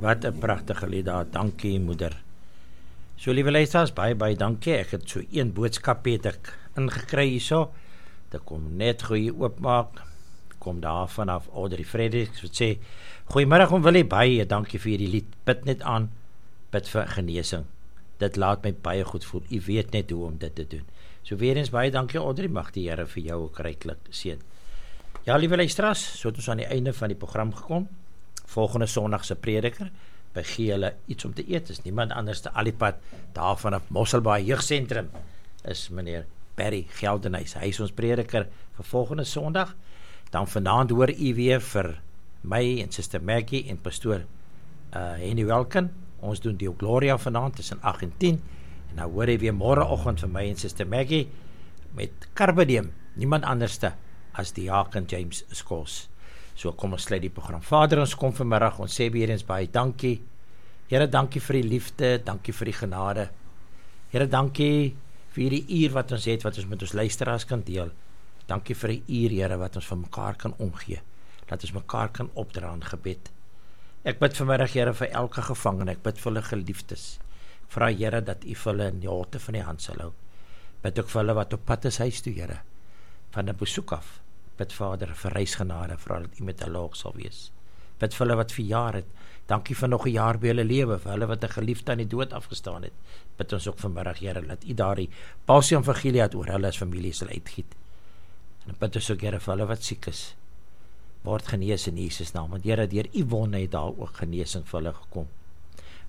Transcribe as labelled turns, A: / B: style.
A: Wat 'n pragtige lied daar, dankie moeder. So liewe luisteraars, baie dankie. Ek het so een boodskap het ek ingekry hierso. Dit kom net goeie oopmaak. Kom daar vanaf Audrey Fredericks wat sê, goeiemiddag om Willie, baie dankie vir hierdie lied. Bid net aan, bid vir genesing. Dit laat my baie goed voel. U weet net hoe om dit te doen. So weer eens baie dankie Audrey, mag die Here vir jou ook ryklik seën. Ja, liewe luisteraars, so het ons aan die einde van die program gekom. Volgende Sondag se prediker, by gee hulle iets om te eet, is niemand anders te Alipad, daar vanaf Mosselbaai Jeugsentrum, is meneer Barry Geldenhuys, hy is ons prediker vir volgende Sondag, dan vanaand hoor u weer vir my en Sister Maggie en pastoor Henny Welken, ons doen die Gloria vanaand tussen 8 en 10, en dan hoor hy weer morgenoggend vir my en Sister Maggie, met Carpe Diem, niemand anderste as die Diaken James Scholes. So kom ons sluit die program. Vader, ons kom vanmiddag, ons sê weer eens baie dankie. Here, dankie vir die liefde, dankie vir die genade. Here, dankie vir die uur wat ons het, wat ons met ons luisteraars kan deel. Dankie vir die uur, Here, wat ons van mekaar kan omgee. Dat ons mekaar kan opdra in gebed. Ek bid vanmiddag, Here, vir elke gevangene, ek bid vir hulle geliefdes. Ek vra, Here, dat u vir hulle in die holte van die hand sal hou. Bid ook vir hulle wat op pad is huis toe, Here, van 'n besoek af. Bid Vader vir reisgenade, vra dat u met hulle ook sal wees. Bid vir hulle wat verjaar het, dankie vir nog 'n jaar by hulle lewe, vir hulle wat 'n geliefde aan die dood afgestaan het. Bid ons ook vanmiddag, Here, dat u daardie passie en evangelie oor hulle as familie sal uitgiet. En bid ons ook, Here, vir hulle wat siek is, word genees in Jesus naam, want Here, deur u wonde het daar ook genesing vir hulle gekom.